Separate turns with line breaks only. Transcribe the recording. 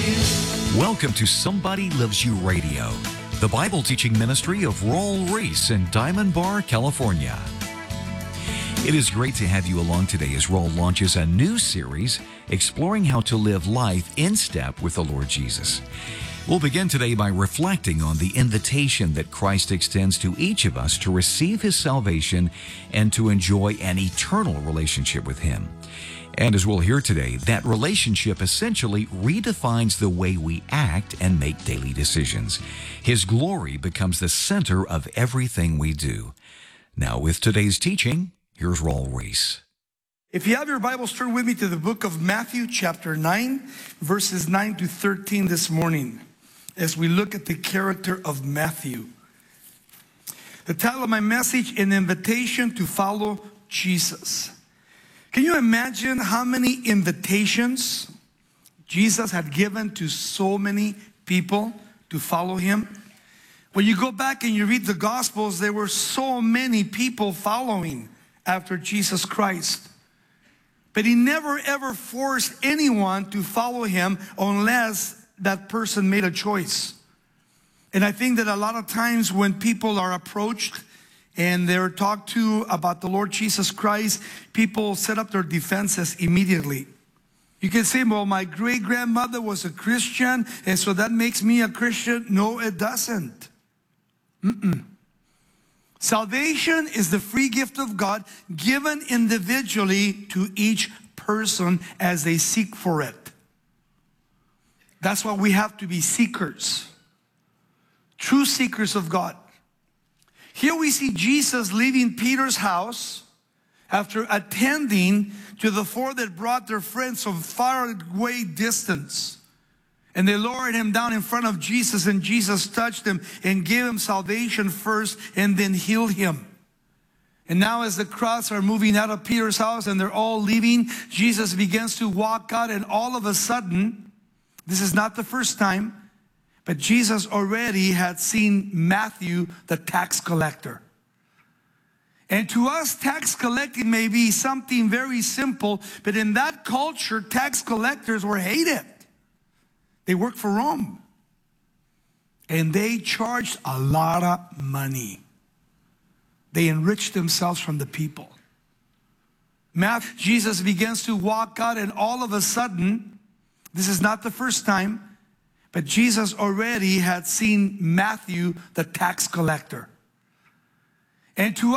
Welcome to Somebody Loves You Radio, the Bible teaching ministry of Raul Ries in Diamond Bar, California. It is great to have you along today as Raul launches a new series exploring how to live life in step with the Lord Jesus. We'll begin today by reflecting on the invitation that Christ extends to each of us to receive His salvation and to enjoy an eternal relationship with Him. And as we'll hear today, that relationship essentially redefines the way we act and make daily decisions. His glory becomes the center of everything we do. Now, with today's teaching, here's Raul Ries.
If you have your Bibles, turn with me to the book of Matthew, chapter 9, verses 9 to 13 this morning, as we look at the character of Matthew. The title of my message, An Invitation to Follow Jesus. Can you imagine how many invitations Jesus had given to so many people to follow Him? When you go back and you read the Gospels, there were so many people following after Jesus Christ. But He never ever forced anyone to follow Him unless that person made a choice. And I think that a lot of times when people are approached and they're talked to about the Lord Jesus Christ, people set up their defenses immediately. You can say, well, my great-grandmother was a Christian, and so that makes me a Christian. No, it doesn't. Salvation is the free gift of God given individually to each person as they seek for it. That's why we have to be seekers, true seekers of God. Here we see Jesus leaving Peter's house after attending to the four that brought their friends from far away distance. And they lowered him down in front of Jesus, and Jesus touched him and gave him salvation first and then healed him. And now as the crowds are moving out of Peter's house and they're all leaving, Jesus begins to walk out, and all of a sudden, this is not the first time, but Jesus already had seen Matthew, the tax collector. And to us, tax collecting may be something very simple, but in that culture, tax collectors were hated. They worked for Rome. And they charged a lot of money. They enriched themselves from the people. Jesus begins to walk out, and all of a sudden, this is not the first time, but Jesus already had seen Matthew, the tax collector. And to